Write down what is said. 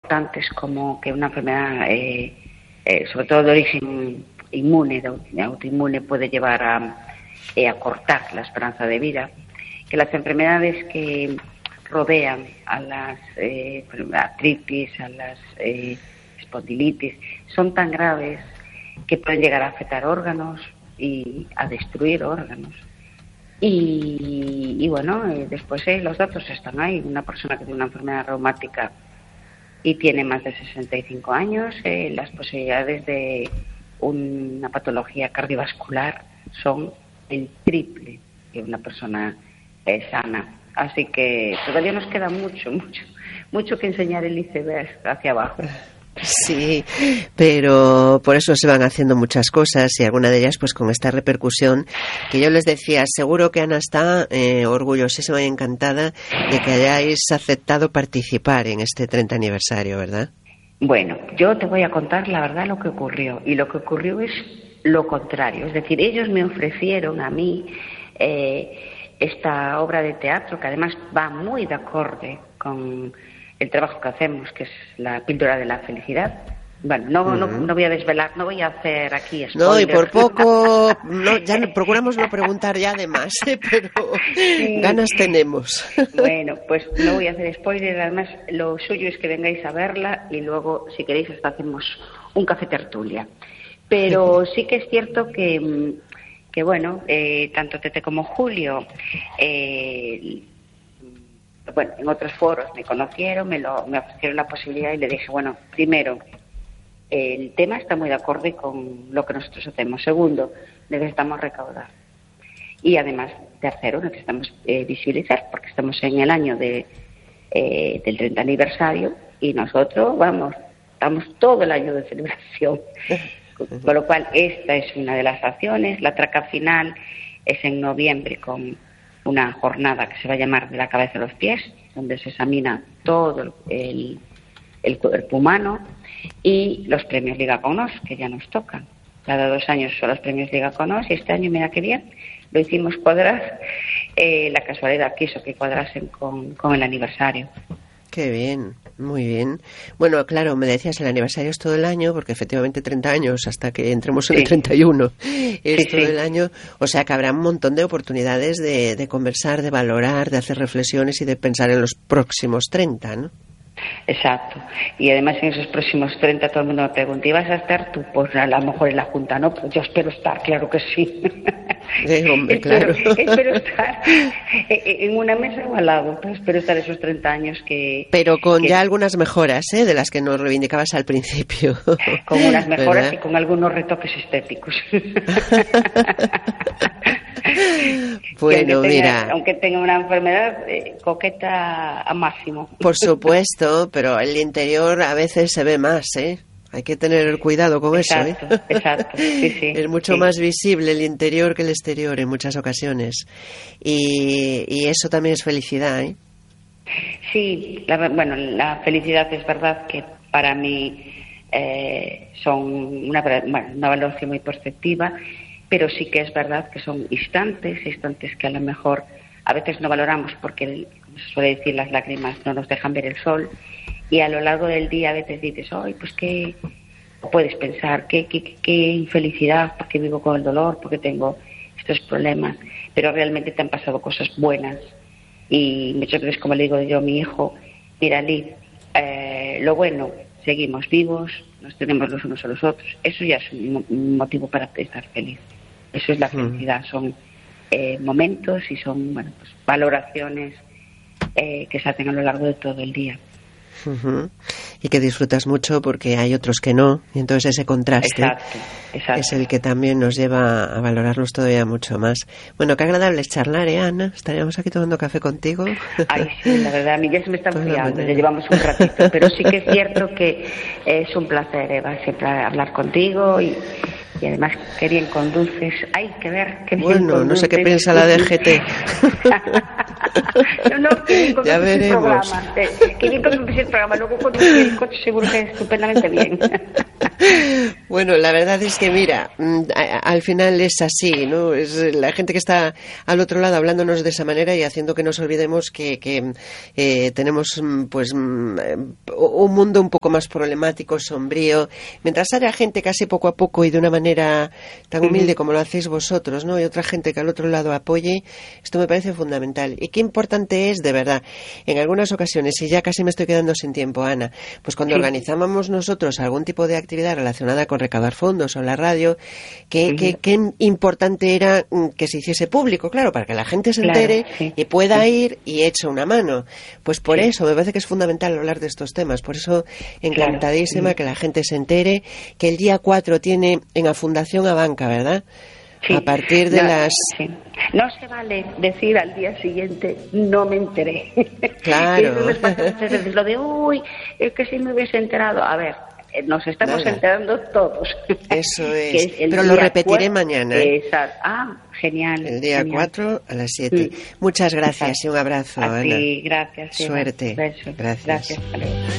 importantes como que una enfermedad, sobre todo de origen inmune, de autoinmune, puede llevar a cortar la esperanza de vida, que las enfermedades que rodean a las artritis, a las espondilitis, son tan graves que pueden llegar a afectar órganos y a destruir órganos. Y bueno, después los datos están ahí. Una persona que tiene una enfermedad reumática y tiene más de 65 años, las posibilidades de una patología cardiovascular son el triple que una persona sana. Así que todavía nos queda mucho que enseñar el iceberg hacia abajo. Sí, pero por eso se van haciendo muchas cosas y alguna de ellas pues con esta repercusión que yo les decía, seguro que Ana está orgullosísima y encantada de que hayáis aceptado participar en este 30 aniversario, ¿verdad? Bueno, yo te voy a contar la verdad lo que ocurrió, y lo que ocurrió es lo contrario. Es decir, ellos me ofrecieron a mí esta obra de teatro, que además va muy de acorde con el trabajo que hacemos, que es la píldora de la felicidad. Bueno, no voy a desvelar, no voy a hacer aquí spoilers. No, y por poco, ya procuramos no preguntar ya de más, pero sí, ganas tenemos. Bueno, pues no voy a hacer spoilers, además lo suyo es que vengáis a verla y luego, si queréis, hasta hacemos un café tertulia. Pero sí que es cierto que bueno, tanto Tete como Julio, bueno, en otros foros me conocieron, me ofrecieron la posibilidad y le dije, bueno, primero, el tema está muy de acorde con lo que nosotros hacemos. Segundo, necesitamos recaudar. Y además, tercero, necesitamos visibilizar, porque estamos en el año del 30 aniversario y nosotros, estamos todo el año de celebración. Con lo cual, esta es una de las acciones. La traca final es en noviembre con una jornada que se va a llamar de la cabeza a los pies, donde se examina todo el cuerpo humano, y los premios Liga con Nos, que ya nos tocan. Cada 2 años son los premios Liga con Nos, y este año, mira qué bien, lo hicimos cuadrar. La casualidad quiso que cuadrasen con el aniversario. Qué bien, muy bien. Bueno, claro, me decías, el aniversario es todo el año, porque efectivamente 30 años hasta que entremos en el 31 es todo el año. O sea que habrá un montón de oportunidades de conversar, de valorar, de hacer reflexiones y de pensar en los próximos 30, ¿no? Exacto. Y además en esos próximos 30 todo el mundo me pregunta, ¿y vas a estar tú? Pues a lo mejor en la Junta, ¿no? Pues yo espero estar, claro que sí. Hombre, claro. Espero estar en una mesa o al lado, pero espero estar esos 30 años que... Pero con ya algunas mejoras, de las que nos reivindicabas al principio. Con unas mejoras, ¿verdad? Y con algunos retoques estéticos. Bueno, aunque tenga una enfermedad, coqueta a máximo. Por supuesto, pero el interior a veces se ve más, Hay que tener cuidado con eso, Exacto, sí. Es mucho más visible el interior que el exterior en muchas ocasiones. Y eso también es felicidad, Sí, la felicidad es verdad que para mí son una valoración muy perceptiva, pero sí que es verdad que son instantes que a lo mejor a veces no valoramos porque, como se suele decir, las lágrimas no nos dejan ver el sol, y a lo largo del día a veces dices, ¡ay, pues qué! Puedes pensar, qué infelicidad, porque vivo con el dolor, porque tengo estos problemas, pero realmente te han pasado cosas buenas. Y muchas veces, como le digo yo a mi hijo, mira, Liz, lo bueno, seguimos vivos, nos tenemos los unos a los otros, eso ya es un motivo para estar feliz. Eso es la felicidad, son momentos y son valoraciones que se hacen a lo largo de todo el día. Y que disfrutas mucho porque hay otros que no, y entonces ese contraste exacto. es el que también nos lleva a valorarlos todavía mucho más. Bueno, qué agradable es charlar, Ana. Estaríamos aquí tomando café contigo. Ay, sí, la verdad, a mí ya se me está enfriando, ya llevamos un ratito, pero sí que es cierto que es un placer, Eva, siempre hablar contigo y además qué bien conduces. Hay que ver qué bien conduces. Bueno, no sé qué piensa la DGT. No, que bien ya veremos. Que bien conduces el programa. Luego conduces el coche seguro que estupendamente bien. Bueno, la verdad es que mira, al final es así, ¿no? Es la gente que está al otro lado hablándonos de esa manera y haciendo que nos olvidemos que tenemos pues un mundo un poco más problemático, sombrío, mientras haya gente casi poco a poco y de una manera tan humilde como lo hacéis vosotros, ¿no? Y otra gente que al otro lado apoye, esto me parece fundamental. Y qué importante es, de verdad, en algunas ocasiones, y ya casi me estoy quedando sin tiempo, Ana, pues cuando organizábamos nosotros algún tipo de actividad relacionada con recaudar fondos o la radio, qué importante era que se hiciese público, claro, para que la gente se entere y pueda ir y eche una mano. Pues por eso me parece que es fundamental hablar de estos temas. Por eso, encantadísima que la gente se entere que el día 4 tiene en la Fundación Abanca, ¿verdad? Sí. A partir de las... Sí. No se vale decir al día siguiente, no me enteré. Claro. Eso pasa muchas veces, lo de, uy, es que si me hubiese enterado. A ver, nos estamos enterando todos. Eso es. Pero lo repetiré mañana. Exacto. Genial. El día 4 a las 7. Muchas gracias y un abrazo, a Ana. ti, gracias. Suerte. Beso. Gracias. Gracias.